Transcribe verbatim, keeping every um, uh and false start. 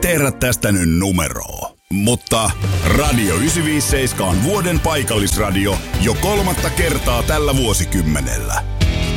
siteeraa tästä nyt numeroa. Mutta Radio yhdeksänsataaviisikymmentäseitsemän on vuoden paikallisradio jo kolmatta kertaa tällä vuosikymmenellä.